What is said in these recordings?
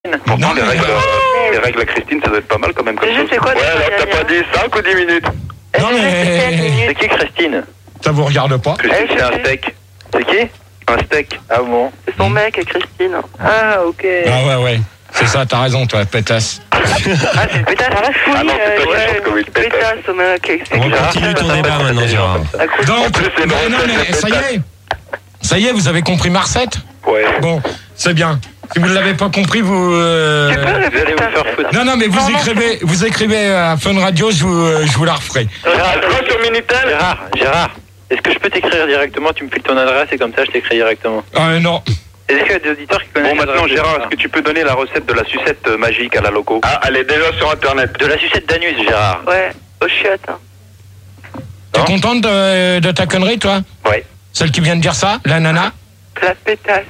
Pourtant, les règles à Christine, ça doit être pas mal quand même. Comme je sais quoi. Ouais, alors t'as pas dit 5 ou 10 minutes? Non mais... C'est qui Christine? Ça vous regarde pas? Christine, c'est un steak. C'est qui? Un steak. Ah bon? C'est son mec, Christine. Ah, ok. Ah ouais. C'est ça, t'as raison, toi, pétasse. Ah, c'est une pétasse. Ah, Ah non, c'est pas quelque chose comme une pétasse. Pétasse, mec. On continue ton débat maintenant, Gérard. Donc, non mais ça y est, vous avez compris ma recette? Ouais. Bon, c'est bien. Si vous ne l'avez pas compris, vous... Vous allez vous faire foutre. Non, mais vous écrivez à Fun Radio, je vous la referai. Gérard, sur Minitel. Gérard, est-ce que je peux t'écrire directement? Tu me files ton adresse et comme ça je t'écris directement. Non. Est-ce qu'il y a des auditeurs qui connaissent? Bon, maintenant, Gérard, est-ce que tu peux donner la recette de la sucette magique à la loco? Ah, elle est déjà sur Internet. De la sucette d'anus, Gérard. Ouais, au chiottes. T'es contente de ta connerie, toi? Ouais. Celle qui vient de dire ça, la nana? La pétasse.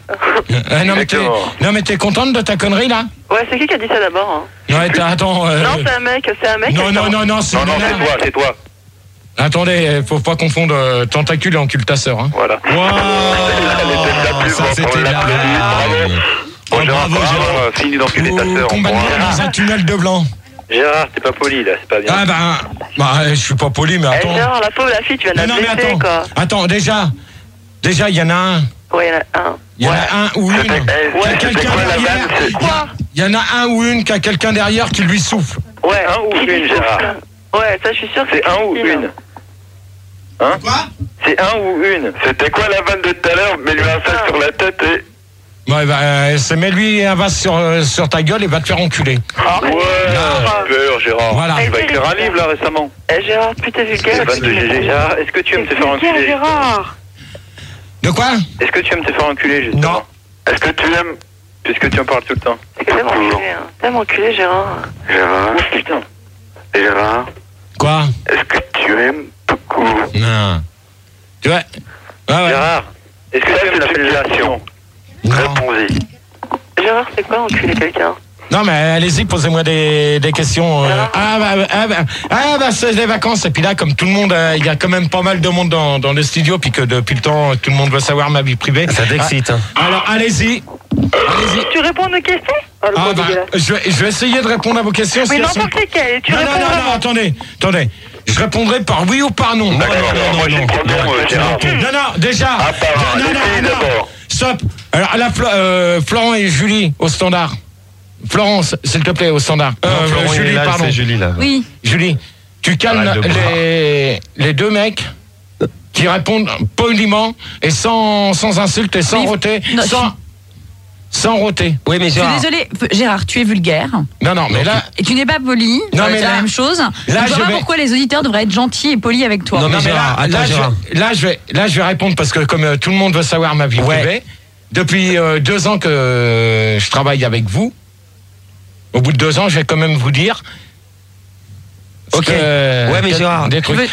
Non, mais t'es contente de ta connerie, là? Ouais, c'est qui a dit ça d'abord? Non, attends... Non, c'est un mec. Non, c'est c'est toi. Attendez, faut pas confondre tentacule et encultasseur. Hein. Voilà. Wow, ça c'était là. Bon, Gérard, Gérard. fini d'enculer ta sœur. Combattre dans un tunnel de blanc. Gérard, t'es pas poli là, c'est pas bien. Ah je suis pas poli, mais attends. Gérard, la pauvre, la fille, tu viens de la blesser, quoi. Attends, déjà, il y en a un. Ouais, il y en a un. Il y en a un ou une. Ouais, quelqu'un derrière. Quoi? Il y en a un ou une qui a quelqu'un derrière qui lui souffle. Ouais, un ou une, Gérard. Ouais, ça, je suis sûr que c'est un ou une. Hein? Quoi? C'est un ou une. C'était quoi la vanne de tout à l'heure? Mets-lui un sac sur la tête et... Ouais, mets-lui un vase sur ta gueule et va te faire enculer. Ouais, super, Gérard. Voilà. Tu vas écrire un livre là récemment. Gérard, putain, vulgaire. Les vannes de GG. Gérard, est-ce que tu aimes te faire enculer? Gérard. De quoi? Est-ce que tu aimes te faire enculer, justement? Non. Est-ce que tu aimes... Puisque tu en parles tout le temps. C'est que t'aimes enculer, hein. T'aimes enculer, Gérard. Gérard. Oh putain. Gérard. Quoi? Est-ce que tu aimes beaucoup? Non. Tu vois? Ouais. Gérard, est-ce que tu aimes la fellation? Réponds-y. Gérard, c'est quoi enculer quelqu'un? Non, mais allez-y, posez-moi des questions. C'est les vacances. Et puis là, comme tout le monde, il y a quand même pas mal de monde dans le studio, puis que depuis le temps, tout le monde veut savoir ma vie privée. Ça t'excite. Alors, allez-y. Tu réponds à nos questions? Je vais essayer de répondre à vos questions. Mais n'importe lesquelles. Tu réponds non, attendez. Je répondrai par oui ou par non. D'accord, moi j'ai pas non, Gérard. Non, déjà. Non. Stop. Alors, Florent et Julie, au standard. Florence, s'il te plaît, au standard. Julie, pardon. C'est Julie, là. Oui. Julie, tu calmes les deux mecs qui répondent poliment et sans insulte et sans roter. Sans roter. Oui, mais Gérard. Je suis désolée, Gérard, tu es vulgaire. Non, mais là... Et tu n'es pas poli. Non, mais c'est la même chose. Là, je vois pas pourquoi les auditeurs devraient être gentils et polis avec toi. Non, mais Gérard, je vais répondre parce que comme tout le monde veut savoir ma vie privée, depuis 2 ans que je travaille avec vous, au bout de 2 ans, je vais quand même vous dire... Ok. Ouais, mais Gérard, des trucs.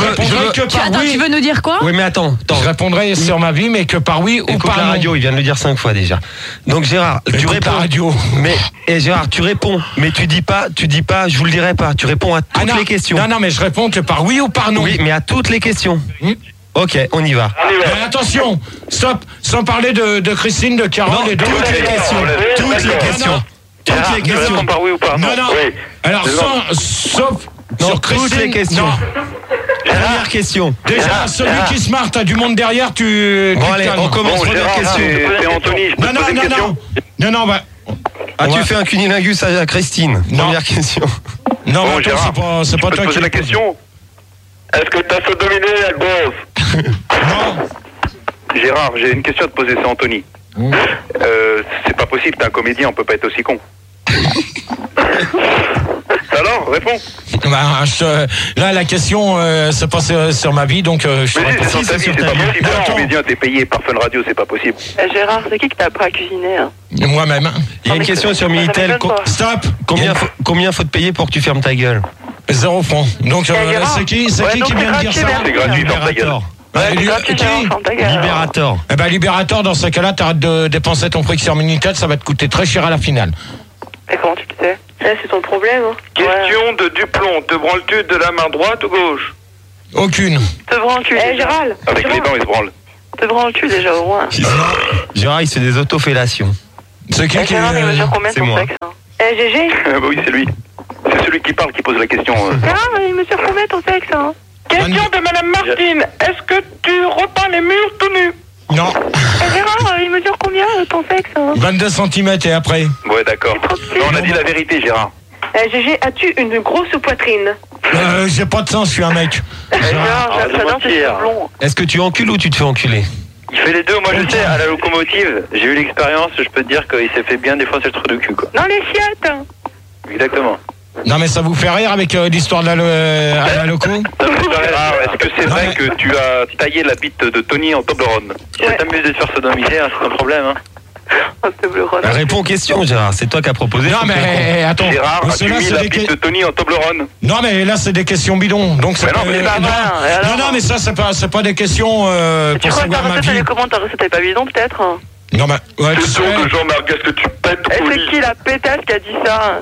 Tu veux nous dire quoi? Oui, mais attends. Je répondrai sur ma vie, mais que par oui ou par non. La radio, il vient de le dire 5 fois déjà. Donc Gérard, tu réponds. La radio. Mais Gérard, tu réponds, mais tu dis pas, je vous le dirai pas. Tu réponds à toutes les questions. Non, mais je réponds que par oui ou par non. Oui, mais à toutes les questions. Ok, on y va. Mais attention, stop, sans parler de Christine, de Carole et de toutes les questions. Toutes les questions. Par oui ou par non. Non. Alors sauf sur Christine, toutes les questions. Première question. Déjà, celui qui se marre, t'as du monde derrière, Bon, allez, on commence. Première question. C'est Anthony, je peux te poser une question? Non, tu fais un cunilingus à Christine? Première question. Non, bon, Gérard, c'est pas toi qui poser la question. Est-ce que t'as sodominé la grosse? Non. Gérard, j'ai une question à te poser, c'est Anthony. C'est pas possible, t'es un comédien, on peut pas être aussi con. Alors, réponds. Là, la question se passe sur ma vie, donc je te réponds. Sur ta vie, c'est pas possible. T'es un comédien, t'es payé par Fun Radio, c'est pas possible. Gérard, c'est qui t'a appris à cuisiner? Moi-même. Il y a une question sur Minitel. Stop. Combien faut te payer pour que tu fermes ta gueule? 0 francs. Donc, c'est qui qui vient de dire ça? C'est gratuit, ferme ta gueule. Libérator. Libérator, dans ce cas-là, t'arrêtes de dépenser ton prix sur Minitel, ça va te coûter très cher à la finale. Et comment tu le sais? C'est ton problème. Question de Duplon. Te branles-tu de la main droite ou gauche? Aucune. Te branles-tu? Gérald. Avec les dents, il se branle. Te branles-tu déjà au moins? Gérard, il fait des autofellations. C'est qui Gérard, il mesure combien ton sexe GG Oui, c'est lui. C'est celui qui parle qui pose la question. Gérard, il mesure combien ton sexe Question de Madame Martine. Est-ce que tu repeins les murs tout nus? Non. Gérard, il mesure combien ton sexe 22 cm et après. Ouais, d'accord. On a dit la vérité, Gérard. GG, as-tu une grosse poitrine? J'ai pas de sens, je suis un mec. Gérard, j'adore tes cheveux blonds. Est-ce que tu encules ou tu te fais enculer? Il fait les deux, moi je sais, à la locomotive, j'ai eu l'expérience, je peux te dire qu'il s'est fait bien défoncer le trou de cul, quoi. Non, les chiottes. Exactement. Non mais ça vous fait rire avec l'histoire de la loco? Gérard, est-ce que c'est vrai que tu as taillé la bite de Tony en Toblerone? Si ça t'amuse de te faire sodomiser, c'est un problème, hein. Réponds aux questions, Gérard, c'est toi qui as proposé. Non mais attends, Gérard, as-tu mis la bite de Tony en Toblerone? Non mais là c'est des questions bidons, donc c'est non, mais non mais ça c'est pas des questions tu pour crois que ta savoir ma recette, elle vie. est comment? Ta recette est pas bidon, peut-être? Non mais ouais, tu sais. de Jean-Marc, est-ce que tu pètes au lit? C'est qui la pétasse qui a dit ça?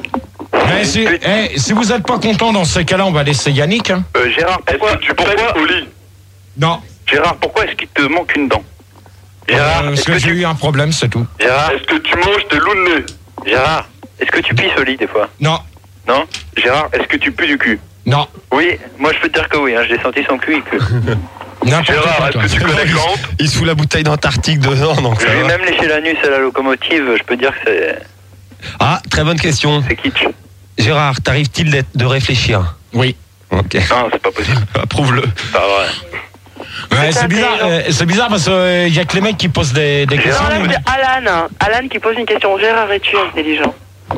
Si vous êtes pas content dans ces cas-là, on va laisser Yannick. Hein. Gérard, pourquoi tu pètes au lit? Non. Gérard, pourquoi est-ce qu'il te manque une dent? Gérard, parce que j'ai eu un problème, c'est tout. Gérard, est-ce que tu manges tes loups de nez? Gérard, est-ce que tu pisses au lit des fois? Non. Non? Gérard, est-ce que tu pues du cul? Non. Oui, moi je peux te dire que oui, hein, je l'ai senti son cul. Gérard, est-ce que tu connais Kant? Il se fout la bouteille d'Antarctique dedans, donc ça Je vais va. même lécher l'anus à la locomotive, je peux dire que c'est... Ah, très bonne question. C'est kitsch. Gérard, t'arrive-t-il de réfléchir? Oui. Ok. Non, c'est pas possible. Approuve-le. C'est pas vrai. Ouais, c'est bizarre parce qu'il y a que les mecs qui posent des questions. Non, là, c'est Alan qui pose une question. Gérard, es-tu intelligent?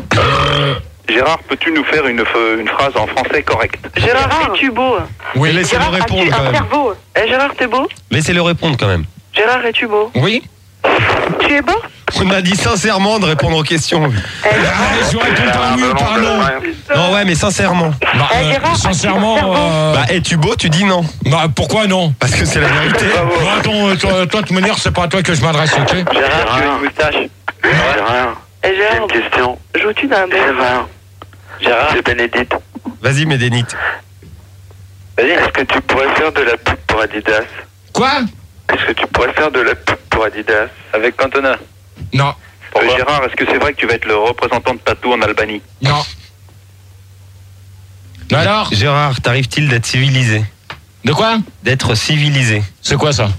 Gérard, peux-tu nous faire une phrase en français correcte? Gérard, es-tu beau? Oui. Laissez-le Gérard, répondre as-tu quand un même. cerveau? Gérard, t'es beau? Laissez-le répondre quand même. Gérard, es-tu beau? Oui. Tu es beau? On a dit sincèrement de répondre aux questions. Je vous réponds par oui ou par non. Non, ouais, mais sincèrement. Gérard, Sincèrement. Bah, es-tu beau? Tu dis non. Bah, pourquoi non? Parce que c'est la vérité. Bon, attends, toi, de manière, c'est pas à toi que je m'adresse, ok? Gérard, tu as une moustache? Gérard, Gérard, une question. joues-tu d'un bec? Gérard, c'est Bénédicte. Vas-y, Médénite. Vas-y, est-ce que tu pourrais faire de la pub pour Adidas? Quoi? Est-ce que tu pourrais faire de la pub pour Adidas? Avec Cantona? Non. Gérard, est-ce que c'est vrai que tu vas être le représentant de Patou en Albanie? Non. Alors? Gérard, t'arrive-t-il d'être civilisé? De quoi? D'être civilisé. C'est quoi ça?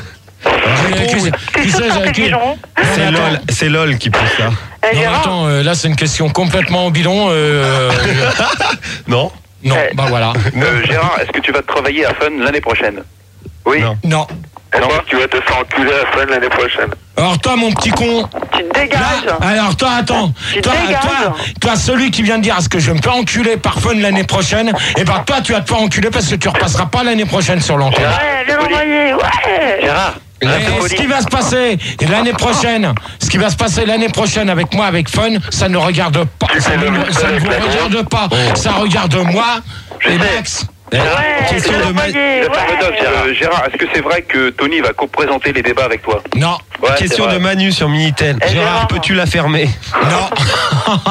C'est LOL qui pousse ça. Non, attends, là c'est une question complètement bidon. Non. Non, bah voilà. Gérard, est-ce que tu vas travailler à Fun l'année prochaine? Oui. Non. Est-ce que tu vas te faire enculer à Fun l'année prochaine? Alors toi, mon petit con. Tu te dégages. Là, alors toi, attends. Toi, celui qui vient de dire est-ce que je me fais enculer par Fun l'année prochaine, et ben toi, tu vas te faire enculer parce que tu repasseras pas l'année prochaine sur l'antenne. Ouais, viens m'envoyer, ouais. Gérard. Ce qui va se passer l'année prochaine avec moi, avec Fun, ça ne regarde pas. Ça ne vous regarde pas. Ça regarde moi et Max. Question de Gérard, est-ce que c'est vrai que Tony va co-présenter les débats avec toi? Non. Ouais, question de Manu sur Minitel. Gérard, peux-tu la fermer? Non.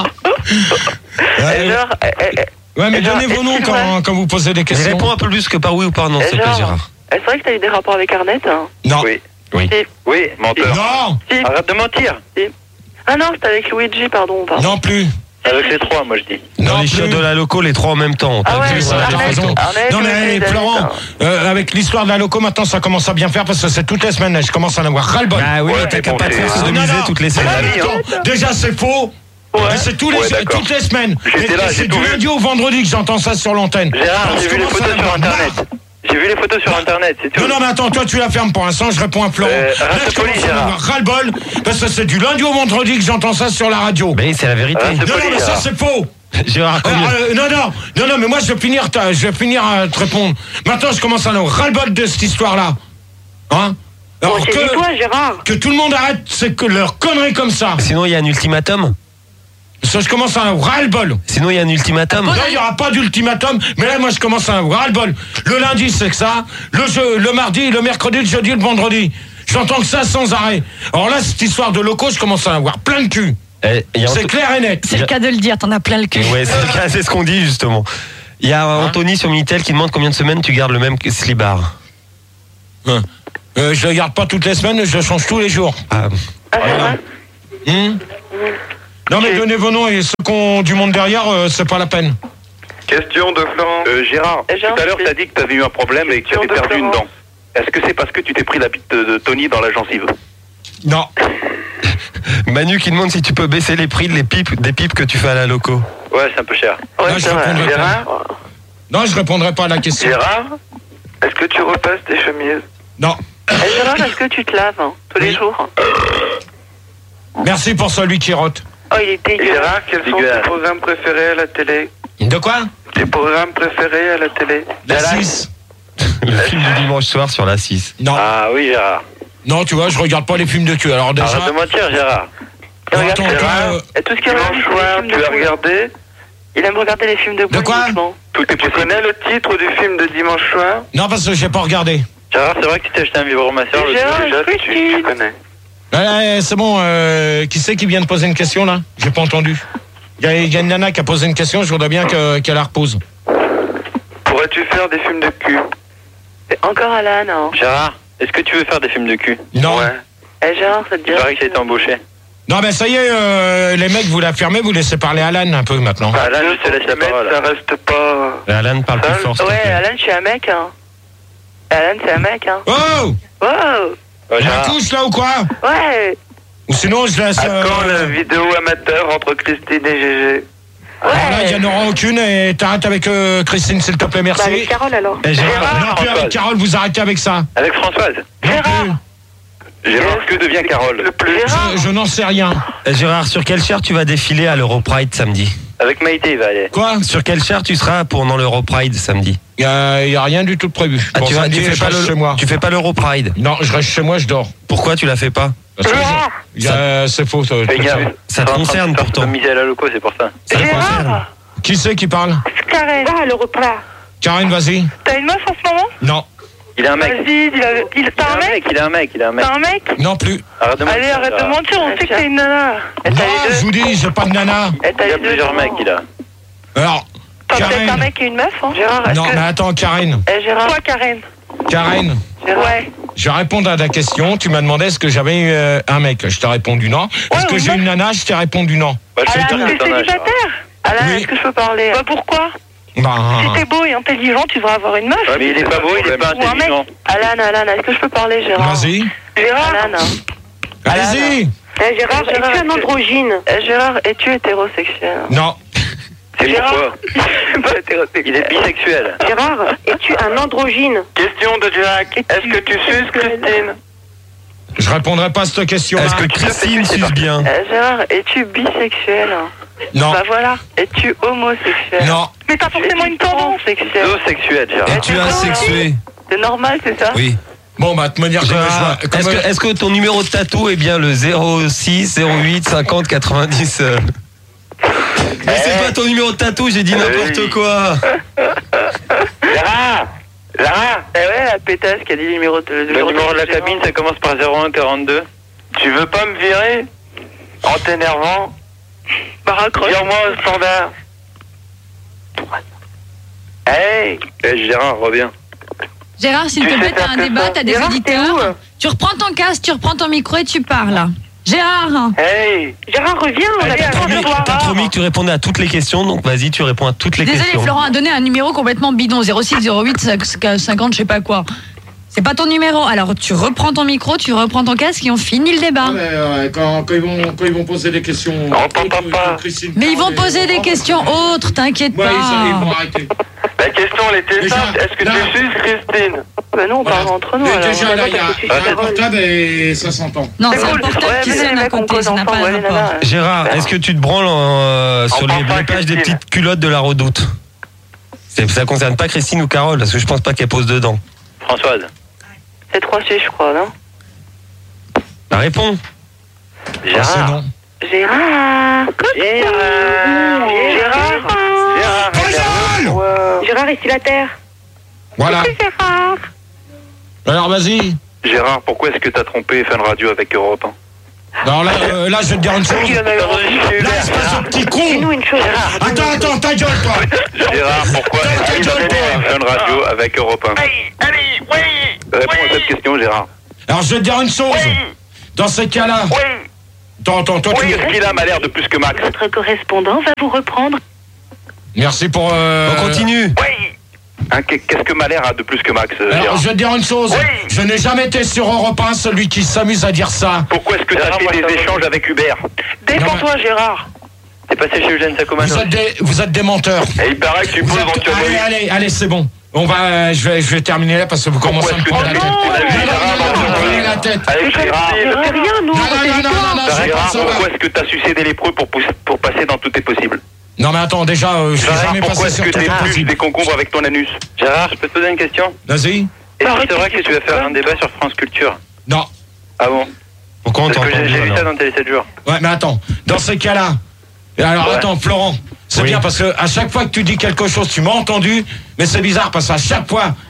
Ouais, mais donnez vos noms quand vous posez des questions. Réponds un peu plus que par oui ou par non, s'il te plaît, Gérard. C'est vrai que t'as eu des rapports avec Arnett? Non. Oui, menteur. Non. Arrête de mentir. Ah non, c'était avec Luigi, pardon. Non plus. Avec les trois, moi je dis. Dans les chiottes de la loco, les trois en même temps. Ah ouais, T'as raison. Arnett, Non mais Florent, avec l'histoire de la loco, maintenant ça commence à bien faire parce que c'est toutes les semaines, je commence à en avoir ras-le-bol. Ah oui, Ouais, t'as mais qu'à bon, pas te faire c'est- sodomiser toutes les semaines. Attends, déjà c'est faux. Ouais. Et c'est toutes les semaines. J'étais là, Et j'ai c'est tout du vu. lundi au vendredi que j'entends ça sur l'antenne. Gérard, Alors, j'ai je vu les commence à photos en sur avoir internet. marre. J'ai vu les photos sur internet, c'est tout. Non, mais attends, toi tu la fermes pour l'instant, je réponds à Florent. reste Là, je poli, commence à en Gérard. avoir ras-le-bol parce que c'est du lundi au vendredi que j'entends ça sur la radio. Mais c'est la vérité. c'est Non, poli, mais ça Gérard. c'est faux. Gérard, combien Non, mais moi je vais finir à te répondre. Maintenant je commence à en avoir ras-le-bol de cette histoire-là. Hein? Alors C'est toi, Gérard. que tout le monde arrête leur connerie comme ça. Sinon, il y a un ultimatum. Ça, je commence à en avoir ras-le-bol. Sinon, il y a un ultimatum. Non, il n'y aura pas d'ultimatum, mais là, moi, je commence à en avoir ras-le-bol. Le lundi, c'est que ça. Le mardi, le mercredi, le jeudi, le vendredi. J'entends que ça sans arrêt. Alors là, cette histoire de locaux, je commence à en avoir plein de cul. C'est clair et net. C'est le cas de le dire, t'en as plein le cul. Ouais, c'est ce qu'on dit, justement. Il y a Anthony sur Minitel qui demande combien de semaines tu gardes le même slibard. Je le garde pas toutes les semaines, je le change tous les jours. Ah, Ah, c'est vrai? Non mais donnez vos noms et ceux qui ont du monde derrière, c'est pas la peine. Question de Florent. Gérard, tout à l'heure t'as dit que t'avais eu un problème et que tu avais perdu une dent. Est-ce que c'est parce que tu t'es pris la bite de Tony dans la gencive? Non. Manu qui demande si tu peux baisser les prix des pipes que tu fais à la loco. Ouais, c'est un peu cher. Ouais, non, je répondrai pas. Non, je répondrai pas à la question. Gérard, est-ce que tu repasses tes chemises? Non. Gérard, est-ce que tu te laves tous les jours? Merci pour celui qui rote. Oh, il est dégueulasse. Gérard, quels sont tes programmes préférés à la télé? De quoi? Tes programmes préférés à la télé? La 6. Le film du dimanche soir sur la 6. Non. Ah oui, Gérard. Non, tu vois, je regarde pas les films de cul. Alors déjà. Arrête de mentir, Gérard. Attends, Et tout ce qu'il y a Dimanche soir, tu as regardé? Il aime regarder les films de quoi? Tu connais le titre du film de dimanche soir? Non, parce que j'ai pas regardé. Gérard, c'est vrai que tu t'es acheté un vibromasseur Tu connais. Ouais, c'est bon, qui c'est qui vient de poser une question là? J'ai pas entendu. Il y a une nana qui a posé une question, je voudrais bien qu'elle la repose. Pourrais-tu faire des films de cul? Encore Alan, hein. Gérard, est-ce que tu veux faire des films de cul? Non. Ouais. Gérard, ça te dit? Il paraît que j'ai été embauché. Non, mais ça y est, les mecs, vous l'affirmez, vous laissez parler Alan un peu maintenant. Alan, je te laisse la parole. Ça reste pas... Alan parle plus fort. Ouais, Alan, je suis un mec, hein. Alan, c'est un mec, hein. Oh! Wow! On la touche là ou quoi? Ouais! Ou sinon, je laisse. À quand la vidéo amateur entre Christine et GG? Là, il n'y en aura aucune et t'arrêtes avec Christine, s'il te plaît, merci. Bah, avec Carole alors. Non, plus avec Carole, vous arrêtez avec ça. Avec Françoise. Gérard. Gérard, que devient Carole? Je n'en sais rien. Gérard, sur quelle chair tu vas défiler à l'Europride samedi? Avec Maïté, il va aller. Quoi? Sur quelle chair tu seras pendant l'Europride samedi? Il y a rien du tout de prévu. Ah, Pour samedi, je reste chez moi. Tu fais pas l'Europride? Non, je reste chez moi, je dors. Pourquoi tu la fais pas? Parce que c'est faux. Ça te concerne pourtant. Tu miser à la loco, c'est pour ça. Ça te concerne. Qui c'est qui parle? Karen. Ah, le repas. Karen, vas-y. T'as une meuf en ce moment? Non. Il a un mec. Vas-y, t'as un mec? Il a un mec. T'as un mec? Non plus. Arrête de mentir. Allez, arrête de mentir, on sait que t'es une nana. Non, je vous dis, j'ai pas de nana. Il y a plusieurs mecs, il a. Alors, T'as peut-être un Karen. mec et une meuf, hein? Gérard, Non, mais attends, Karen. Gérard. Toi, Karen. Karen, Ouais. je vais répondre à ta question. Tu m'as demandé est-ce que j'avais eu un mec. Je t'ai répondu non. Est-ce que j'ai une nana? Je t'ai répondu non. Alain, t'es célibataire? Alain, est-ce que je peux parler? Bah, pourquoi? Bah, si t'es beau et intelligent, tu devrais avoir une meuf. Ouais, mais il est pas beau, il est pas intelligent. Alan, est-ce que je peux parler, Gérard? Vas-y. Gérard. Allez-y. Gérard, es-tu un androgyne? Gérard, es-tu hétérosexuel? Non. C'est pourquoi? Il est bisexuel. Gérard, es-tu un androgyne? Question de Jack. Est-ce que tu suces Christine? Je répondrai pas à cette question. Est-ce que Christine suce bien? Gérard, es-tu bisexuel? Non. Bah voilà. Es-tu homosexuel? Non. Mais t'as forcément une tendance sexuelle. Zoosexuel, Gérard. Es-tu asexué? C'est normal, c'est ça? Oui. Bon, bah, de manière Gérard, est-ce que ton numéro de tatou est bien le 06 08 50 90 Mais c'est pas ton numéro de tatou, j'ai dit n'importe quoi. Lara. Eh ouais, la pétasse qui a dit le numéro de Le numéro de la cabine, ça commence par 01 42. Tu veux pas me virer? En t'énervant? Bah, raccroche. Vire-moi au standard. Hey! Gérard, reviens. Gérard, s'il te plaît, t'as un débat, t'as des Gérard, auditeurs. Tu reprends ton casque, tu reprends ton micro et tu parles. Gérard. Hey! Gérard, reviens, on a T'as promis que tu répondais à toutes les questions, donc vas-y, tu réponds à toutes les Désolé, questions. Florent a donné un numéro complètement bidon, 06 08 50 je sais pas quoi. C'est pas ton numéro. Alors tu reprends ton micro, tu reprends ton casque et on finit le débat. Quand ils vont poser des questions. Mais ils vont poser des questions autres, t'inquiète Ouais, pas. ils vont arrêter. La question, elle était simple. Est-ce que tu suces Christine? Bah non, on parle entre nous. Alors, Déjà, là, il y a un portable et ça s'entend. Non, c'est un portable qui sonne à côté, ça n'a pas de rapport. Gérard, est-ce que tu te branles sur les pages des petites culottes de la Redoute? Ça concerne pas Christine ou Carole, parce que je pense pas qu'elle pose dedans. Françoise. C'est 3C, je crois, non? Bah, réponds. C'est non. Gérard. Gérard, ici la Terre. Voilà. Gérard. Alors, vas-y. Gérard, pourquoi est-ce que t'as trompé Fun Radio avec Europe 1? Alors là, je vais te dire une chose. Là, espèce de petit con. Dis-nous une chose. Attends, ta gueule, toi. Gérard, pourquoi est-ce que tu as trompé Fun Radio avec Europe 1? Allez, oui! Réponds à cette question, Gérard. Alors, je vais te dire une chose. Dans ces cas-là, Toi, Oui, est-ce qu'il a un malaire de plus que Max? Votre correspondant va vous reprendre. Merci pour... On continue. Oui. Qu'est-ce que Malher a de plus que Max, Alors, Gérard? je vais te dire une chose. Oui. Je n'ai jamais été sur Europe 1, celui qui s'amuse à dire ça. Pourquoi est-ce que tu as fait des échanges avec Hubert? Défends-toi, Gérard. T'es passé chez Eugène Sacomano. Vous êtes des menteurs. Et il paraît que tu poses éventuellement... Allez, c'est bon. On va, je vais terminer là parce que vous commencez à me prendre la tête. La tête. Avec Gérard. C'est rien, nous. Non, Gérard, pourquoi est-ce que tu as sucé des lépreux pour passer dans Tout est possible? Non mais attends, déjà, je suis jamais Pourquoi passé est-ce sur que Tout tu est épluches possible. des concombres avec ton anus? Gérard, je peux te poser une question? Vas-y. Est-ce que c'est vrai que tu vas faire un débat sur France Culture? Non. Ah bon? Pourquoi on Parce que t'entend j'ai vu ça dans Télé 7 jours. Ouais, mais attends. Dans ces cas-là. Alors attends, Florent. C'est bien parce que à chaque fois que tu dis quelque chose, tu m'as entendu, mais c'est bizarre parce qu'à chaque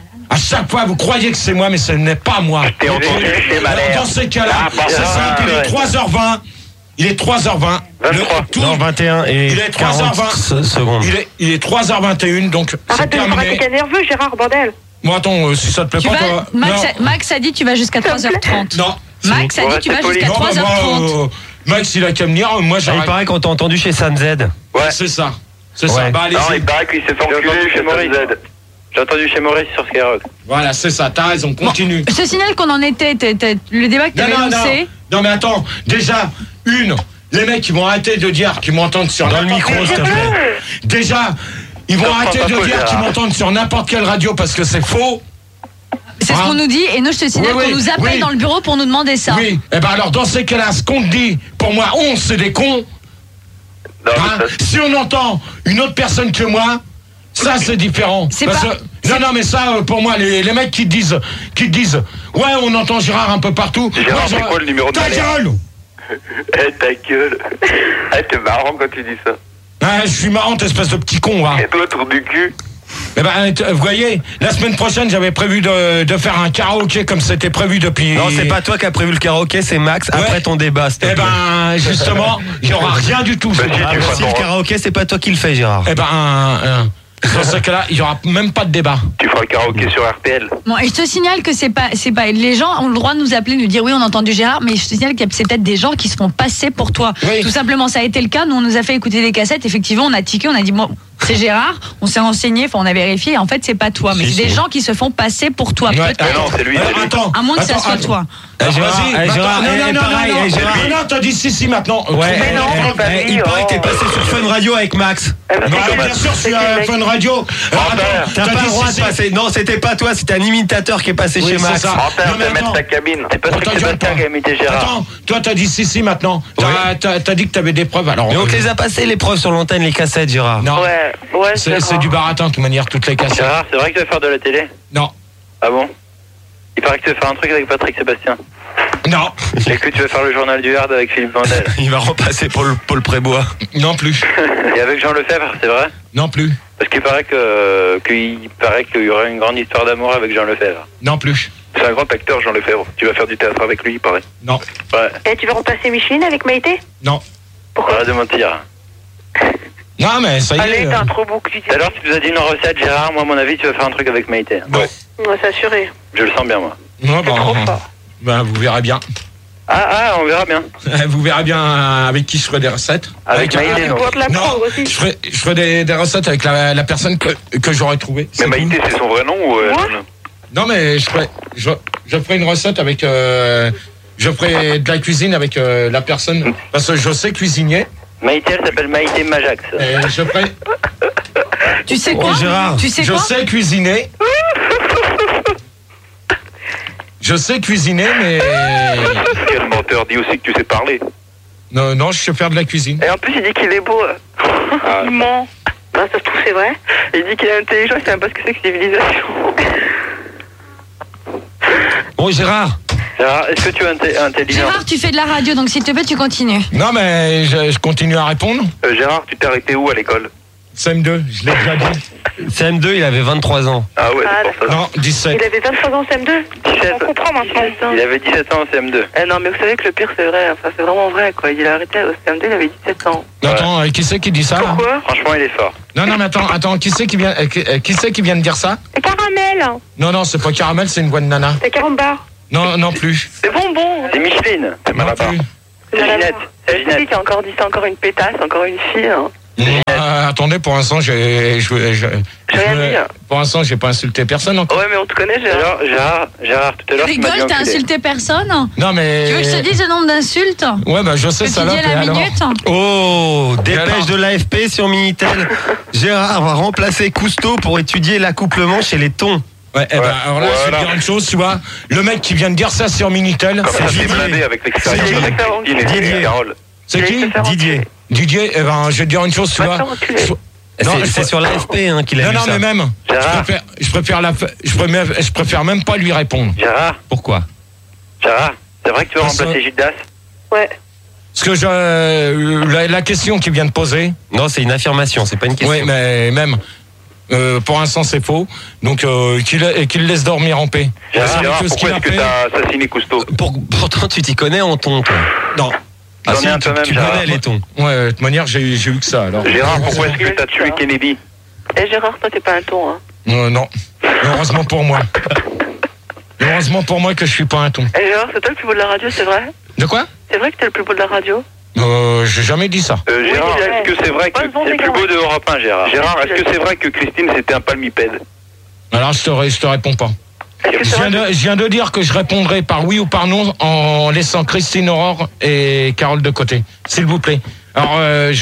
fois, vous croyez que c'est moi, mais ce n'est pas moi. T'es entendu chez Malher. Dans ces cas-là, c'est simple, il est 3h20. Il est 3h20. 23. Non, 21 et Il est 40 secondes. Il est 3h21, donc c'est Arrête de me faire terminé. t'es nerveux, Gérard, bordel. Bon, attends, si ça te plaît pas, toi. Max a dit tu vas jusqu'à 3h30. Non. Max a dit tu vas jusqu'à 3h30. Max, il a qu'à venir, moi Il j'arrête. paraît qu'on t'a entendu chez San Z. Ouais, c'est ça. C'est ça. Ouais. Bah, Non, allez-y. il paraît qu'il s'est fait J'ai enculer entendu chez chez Maurice. Z. J'ai entendu chez Maurice sur Skyrock. Voilà, c'est ça. T'as raison, continue. Je te signale qu'on en était. Le débat que tu avais lancé. Non, mais attends. Déjà, les mecs, ils vont arrêter de dire qu'ils m'entendent sur Dans le micro, s'il te plaît. Déjà, ils vont Non, arrêter pas de faux, dire Gérard. qu'ils m'entendent sur n'importe quelle radio parce que c'est faux. C'est ce qu'on nous dit. Et nous, je te signale Oui, qu'on nous appelle oui. dans le bureau pour nous demander ça. Oui. Eh ben alors, dans ces cas-là, ce qu'on te dit, pour moi, c'est des cons. Non, Hein, mais ça- si on entend une autre personne que moi, ça c'est différent. C'est Parce pas- que- non, mais ça, pour moi, les mecs qui te disent, ouais, on entend Gérard un peu partout. Gérard, Moi, c'est quoi le numéro de Ta Malher? gueule. Eh, ta gueule. Eh, t'es marrant quand tu dis ça. Ah, je suis marrant, espèce de petit con, hein. Et toi, tour du cul. Eh ben, vous voyez, la semaine prochaine, j'avais prévu de faire un karaoké comme c'était prévu depuis. Non, c'est pas toi qui as prévu le karaoké, c'est Max Ouais. après ton débat. s'il te Eh plaît. ben, justement, il n'y aura rien du tout. Bah, si, Ah, tu bah, feras si ton- le karaoké, c'est pas toi qui le fais, Gérard. Eh ben, dans ce cas-là, il n'y aura même pas de débat. Tu feras le karaoké sur RTL. Bon, et je te signale que c'est pas. Les gens ont le droit de nous appeler, nous dire oui, on a entendu Gérard, mais je te signale que c'est peut-être des gens qui se font passer pour toi. Oui. Tout simplement, ça a été le cas. Nous, on nous a fait écouter des cassettes. Effectivement, on a tiqué, on a dit bon, c'est Gérard. On s'est renseigné, enfin, on a vérifié. Et en fait, c'est pas toi, mais c'est des gens qui se font passer pour toi. Ouais. Peut-être. Mais non, c'est lui, Alors, c'est lui. attends. À moins que ça attends, soit attends. toi. Gérard, Vas-y, Gérard, non, pareil, Gérard. Gérard. Non, t'as dit si, maintenant. Ouais, Trouve- il paraît que t'es passé sur Fun Radio avec Max. Bah, bien sûr, je suis à Fun Radio. Alors, attends, T'as pas dit le droit de si. passer. Non, c'était pas toi, c'était un imitateur qui est passé Oui, chez c'est Max. ça. Antoine, Non, mais t'as mettre attends. ta cabine. C'est Patrick Attends, Sébastien attends. qui a imité Gérard. Attends, toi t'as dit si maintenant. T'as dit que t'avais des preuves. Alors, Mais on te les a passés les preuves sur l'antenne, les cassettes, Gérard. non, Ouais, c'est du baratin de toute manière, toutes les cassettes. Gérard, c'est vrai que tu vas faire de la télé? Non, Ah bon? Il paraît que tu vas faire un truc avec Patrick Sébastien. non, Et que tu vas faire le journal du Hard avec Philippe Vandel. Il va repasser pour le Paul Prébois. non plus, Et avec Jean Lefebvre, c'est vrai? non plus, Parce qu'il paraît qu'il y aura une grande histoire d'amour avec Jean Lefebvre. non plus, C'est un grand acteur, Jean Lefebvre. Tu vas faire du théâtre avec lui, il paraît. non, Ouais. Et tu veux remplacer Micheline avec Maïté? non. Arrête de mentir. Non, mais ça y Allez, est. t'as un trop beau cuisine. Tout à l'heure, tu nous as dit une recette, Gérard. Moi, à mon avis, tu vas faire un truc avec Maïté. Ouais. On va s'assurer. Je le sens bien, moi. Non, Trop fort. vous verrez bien. Ah, on verra bien. Vous verrez bien avec qui je ferai des recettes. Avec Maïté, Tu non. dois te la Non, prendre aussi. je ferai des recettes avec la personne que j'aurais trouvée. Mais Maïté, c'est son vrai nom ou... Moi Non, mais je ferai une recette avec. Je ferai de la cuisine avec la personne. Parce que je sais cuisiner. Maïté, elle s'appelle Maïté Majax. Et je ferai. Tu sais quoi? Gérard, Tu sais Je quoi? sais cuisiner. Je sais cuisiner, mais. Quel menteur, dis aussi que tu sais parler. Non, je sais faire de la cuisine. Et en plus, il dit qu'il est beau. Il ment. Bah, ça se trouve, c'est vrai. Il dit qu'il est intelligent, il sait même pas ce que c'est que civilisation. Bon, Gérard. Gérard, est-ce que tu es intelligent? Gérard, tu fais de la radio, donc s'il te plaît, tu continues. Non, mais je continue à répondre. Gérard, tu t'es arrêté où à l'école? CM2, je l'ai déjà dit. CM2, il avait 23 ans. Ah ouais, Ah, c'est pour ça. Non, 17. Il avait 23 ans en CM2. 17. On comprend maintenant. Il avait 17 ans en CM2. Eh non, mais vous savez que le pire, c'est vrai. Enfin, c'est vraiment vrai, quoi. Il a arrêté au CM2, il avait 17 ans. Attends, qui c'est qui dit ça là? Pourquoi? Franchement, il est fort. Non, mais attends, qui c'est qui vient de dire ça? C'est caramel. Non, c'est pas caramel, c'est une voix de nana. C'est carambar. Non plus. C'est bonbon. C'est Micheline. C'est Non Malabar. plus. Ginette. C'est qui a encore dit ça, encore une pétasse, encore une fille. Hein. Attendez, pour l'instant, J'ai rien dit. pour l'instant, j'ai pas insulté personne encore. Ouais, mais on te connaît, Gérard. Gérard, tout à l'heure, tu m'as dit Rigole, t'as enculé. insulté personne? Non, mais. Tu veux que je te dise le nombre d'insultes Ouais, bah, je sais que ça tu là. dis à la minute? Oh, dépêche de l'AFP sur Minitel. Gérard va remplacer Cousteau pour étudier l'accouplement chez les thons. Ouais, eh ben, alors là, je vais te dire une chose, tu vois. Le mec qui vient de dire ça sur Minitel, Comme ça, c'est Didier. blindé avec l'expérience C'est avec Christine et Didier. Carole. c'est qui? Didier. Didier, eh ben, je vais te dire une chose, tu vois. Va te faire enculer. Non, C'est sur l'AFP hein, qu'il a Non, vu non, ça. mais même. Gérard. Je préfère même pas lui répondre. Gérard, Pourquoi? c'est vrai que tu veux Parce remplacer Gildas? Ouais. Parce que la question qu'il vient de poser. Non, c'est une affirmation, c'est pas une question. Oui, mais même. Pour l'instant, c'est faux. Donc, qu'il le laisse dormir en paix. Gérard, Que ce pourquoi qu'il est-ce a que fait- t'as assassiné Cousteau? Pourtant, tu t'y connais en thon, toi. Non. Ah J'en ai si, un toi-même, tu Gérard. connais les thons. Ouais, de toute manière, j'ai eu que ça. Alors. Gérard, pourquoi est-ce que t'as tué Kennedy? Eh, Gérard, toi, t'es pas un ton, hein. Non. Heureusement pour moi. Heureusement pour moi que je suis pas un ton. Eh, Gérard, c'est toi le plus beau de la radio, c'est vrai? De quoi? C'est vrai que t'es le plus beau de la radio? J'ai jamais dit ça. Gérard, mais est-ce que c'est vrai que Bonne C'est le plus beau de Europe 1, Gérard. Gérard, est-ce que c'est vrai que Christine c'était un palmipède? Alors, je te réponds pas. Est-ce que c'est vrai? Je viens de dire que je répondrai par oui ou par non en laissant Christine Aurore et Carole de côté. S'il vous plaît. Alors,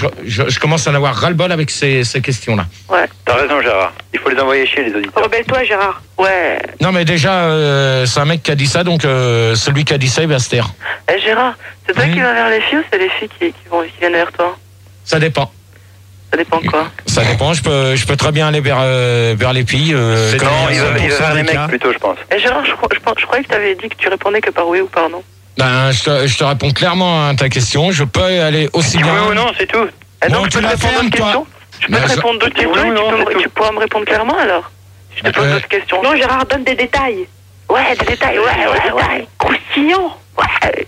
je commence à en avoir ras-le-bol avec ces questions-là. Ouais. T'as raison, Gérard. Il faut les envoyer chez les auditeurs. Rebelle-toi, Gérard. Ouais. Non, mais déjà, c'est un mec qui a dit ça, donc celui qui a dit ça, il va se taire. Eh, Gérard, c'est toi Oui. qui vas vers les filles ou c'est les filles qui viennent vers toi? Ça dépend. Ça dépend de quoi? Ça dépend. Je peux très bien aller vers les filles. Non, il va vers 100% les des mecs cas. plutôt, je pense. Eh, Gérard, je croyais que t'avais dit que tu répondais que par oui ou par non. Ben, je te réponds clairement à ta question. Je peux aller aussi Oui bien. ou non, c'est tout. Eh, Non, donc, tu je peux la te répondre fermes, d'autres toi. questions? Je peux Ben, te je- répondre d'autres Oui questions ou et non, c'est tout. tu pourras me répondre clairement alors? Si je te pose d'autres questions. Non, Gérard, donne des détails. Ouais, des détails, ouais. Croustillant. Ouais.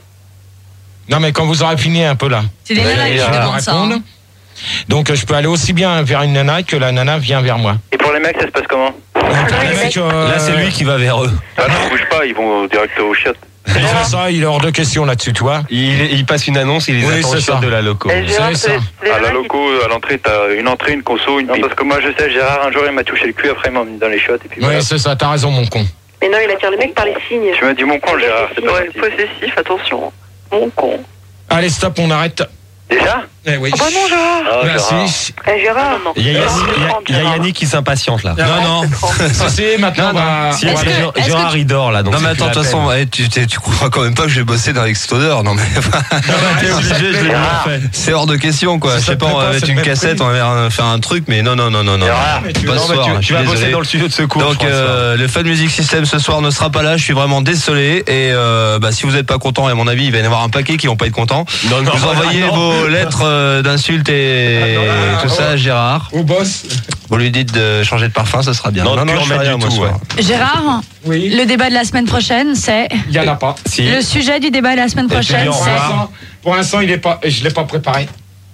Non, mais quand vous aurez fini un peu là. C'est des nanas qui je vais demandent ça. répondre. hein. Donc, je peux aller aussi bien vers une nana que la nana vient vers moi. Et pour les mecs, ça se passe comment? Donc, les mecs, Là, c'est lui qui va vers eux. Ah non, bouge pas, ils vont direct au chiottes. C'est ça, il est hors de question là-dessus, tu vois. Il passe une annonce, il les Oui, attend c'est au shop ça. de la loco. Eh, Gérard, C'est ça. c'est les À la nanas qui- loco, à l'entrée, t'as une entrée, une conso, une Non, pipe. parce que moi, je sais, Gérard, un jour, il m'a touché le cul, après, il m'a mis dans les chiottes, et puis Oui, voilà. c'est ça, t'as raison, mon con. Mais non, il attire les mecs par les signes. Tu m'as dit mon con, Gérard, c'est pas Ouais, possible. possessif, attention. Mon con. Allez, stop, on arrête. Déjà? Eh oui. Oh bah non, Gérard. Ah, Gérard. Merci. Eh, Gérard. Non, Il y a Gérard. Yannick qui s'impatiente là. Non. Ça, c'est maintenant, Non, non. bah, Si, on parce va- que est-ce que Gérard il dort là. Donc Non mais c'est attends, de plus toute la façon, peine. tu crois quand même pas que je vais bosser dans l'extodeur, non mais T'es obligé, je l'ai bien fait. c'est hors de question quoi. Si Je ça sais te pas, plaît on va pas, mettre c'est une le même cassette, prix. on va faire un truc, mais non. Gérard, Mais tu- Pas non, ce mais soir, tu- je Tu suis vas bosser désolé. dans le studio de secours. Donc je pense, hein. le Fun Music System ce soir ne sera pas là, je suis vraiment désolé et si vous n'êtes pas content, et à mon avis il va y en avoir un paquet qui vont pas être contents. Non, non, Vous envoyez non. vos lettres d'insultes et tout ça à Gérard. Au boss. Vous lui dites de changer de parfum, ça sera bien. Non, plus je fais remettre rien, du moi, tout, ce soir. Gérard, Oui. le débat de la semaine prochaine, c'est. Il y en a pas. Si. Le sujet du débat de la semaine Et tu prochaine, dis au Pour c'est. revoir. l'instant, je l'ai pas préparé.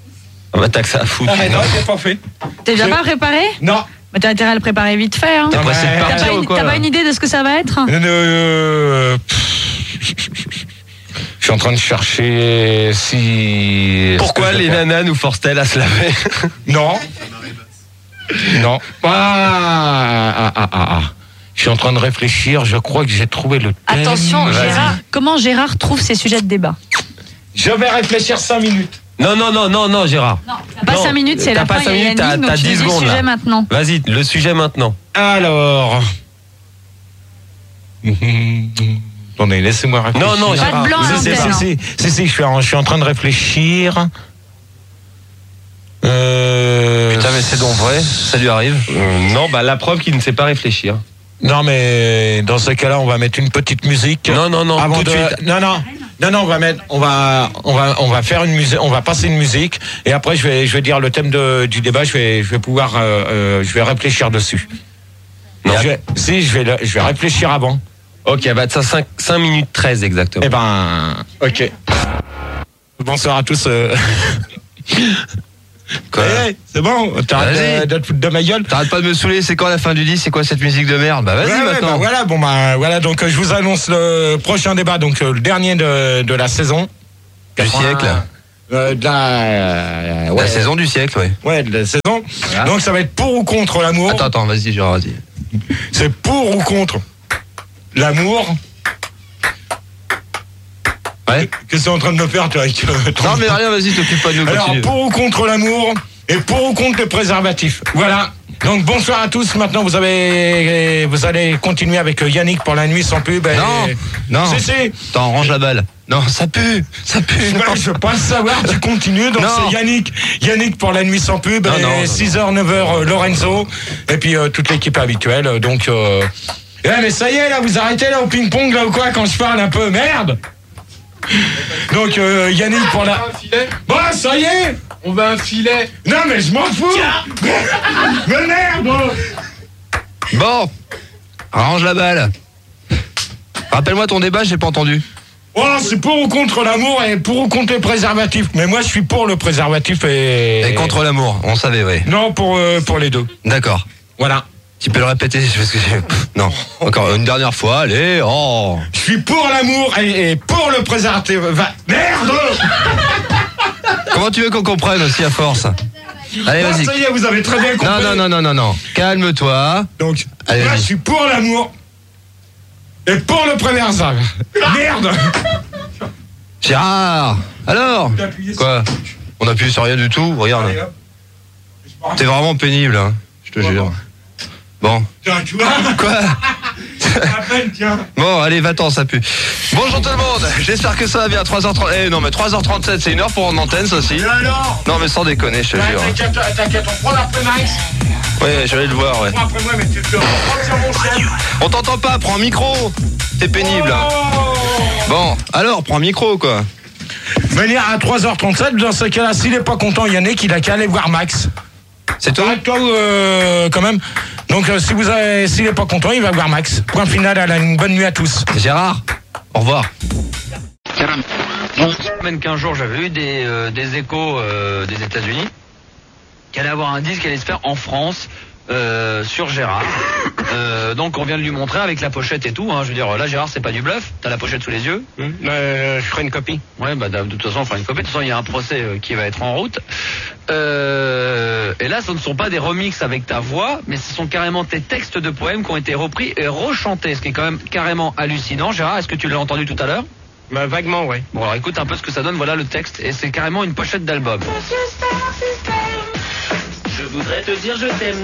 Ah bah, t'as que ça à foutre. Ah, non, je l'ai pas fait. T'es déjà Je- pas préparé? Non. Mais t'as intérêt à le préparer vite fait. Hein. T'es pressé de Ouais. T'as partir pas, ou une, quoi t'as là pas une idée de ce que ça va être? Je suis en train de chercher si. Pourquoi ce que je les vais faire. nanas nous forcent-elles à se laver? Non. Non. Je suis en train de réfléchir. Je crois que j'ai trouvé le thème. Attention, Vas-y. Gérard, comment Gérard trouve ses sujets de débat? Je vais réfléchir 5 minutes. Non, Gérard. Non, t'as pas Non, 5 minutes, c'est t'as la pas fin, cinq il y a minutes, Yannick, t'as donc tu 10 dis le secondes, sujet là. maintenant. Vas-y, le sujet maintenant. Alors. Attendez, laissez-moi réfléchir. Non, Gérard. de blanc à Si, l'antenne, si, je suis en train de réfléchir. Putain mais c'est donc vrai, ça lui arrive. Non, bah la preuve qu'il ne sait pas réfléchir. Non, mais dans ce cas-là, on va mettre une petite musique. Non, Avant tout de de- suite. Non, on va faire une musique, on va passer une musique et après je vais dire le thème du débat, je vais pouvoir je vais réfléchir dessus. Non. Je vais réfléchir avant. Ok, bah ça 5 minutes 13 exactement. Eh ben OK. Bonsoir à tous. Quoi C'est bon, Vas-y. t'arrêtes de te foutre de ma gueule. T'arrêtes pas de me saouler, c'est quand la fin du disque, c'est quoi cette musique de merde? Bah vas-y Ouais, maintenant. voilà, donc je vous annonce le prochain débat, donc le dernier de la saison. Du siècle. De la saison du siècle, ouais. Ouais, de la saison. Voilà. Donc ça va être pour ou contre l'amour. Attends, vas-y, Gérard, vas-y. C'est pour ou contre l'amour. Ouais. Qu'est-ce que t'es en train de me faire, toi, avec Non, mais rien, vas-y, t'occupe pas de nous. Alors, continue. pour ou contre l'amour et pour ou contre le préservatif. Voilà. Donc, bonsoir à tous. Maintenant, vous allez continuer avec Yannick pour la nuit sans pub. Non. Si. Attends, range la balle. Non, ça pue. Je veux pas le savoir, tu continues. Donc, c'est Yannick pour la nuit sans pub. 6h, 9h, Lorenzo. Et puis, toute l'équipe habituelle. Donc, mais ça y est, là, vous arrêtez, là, au ping-pong, là, ou quoi, quand je parle un peu. Merde! Donc, Yannick pour la... Bon, ça y est! On veut un filet. Non, mais je m'en fous. Mais merde. Bon, range la balle. Rappelle-moi ton débat, j'ai pas entendu. Oh, c'est pour ou contre l'amour et pour ou contre le préservatif. Mais moi, je suis pour le préservatif et contre l'amour, on savait, oui. Non, pour les deux. D'accord. Voilà. Tu peux le répéter parce que non. Encore une dernière fois, allez. Oh. Je suis pour l'amour et pour le préservatif. Merde. Comment tu veux qu'on comprenne aussi à force? Allez, vas-y. Ça y est, vous avez très bien compris. Non. Calme-toi. Donc, allez, moi, je suis pour l'amour et pour le préservatif. Merde. Gérard. Alors. Quoi? On appuie sur rien du tout. Regarde. T'es vraiment pénible, hein. Je te jure. Bon. Tiens, tu vois. Quoi? À peine, tiens. Bon, allez, va-t'en, ça pue. Bonjour tout le monde, j'espère que ça va bien. 3h30. Non, mais 3h37, c'est une heure pour rendre l'antenne, ça aussi. Non, mais sans déconner, je te jure. T'inquiète, on prend l'après Max. Ouais, j'allais le voir, ouais. Après moi, mais tu te reprends sur mon chef. On t'entend pas, prends un micro. T'es pénible. Hein. Bon, alors, prends un micro, quoi. Venir à 3h37, dans ce cas-là, s'il est pas content, Yannick, il a qu'à aller voir Max. C'est toi? Toi, quand même. Donc, s'il est pas content, il va voir Max. Point final, une bonne nuit à tous. Gérard, au revoir. Même qu'un jour, j'avais eu des échos des États-Unis qui allait avoir un disque qui allait se faire en France sur Gérard. Donc, on vient de lui montrer avec la pochette et tout. Hein. Je veux dire, là, Gérard, c'est pas du bluff. T'as la pochette sous les yeux. Je ferai une copie. Ouais, bah de toute façon, on fera une copie. De toute façon, il y a un procès qui va être en route. Et là, ce ne sont pas des remixes avec ta voix, mais ce sont carrément tes textes de poèmes qui ont été repris et rechantés, ce qui est quand même carrément hallucinant. Gérard, est-ce que tu l'as entendu tout à l'heure? Bah, vaguement, ouais. Bon, alors écoute un peu ce que ça donne. Voilà le texte, et c'est carrément une pochette d'album. Je voudrais te dire je t'aime.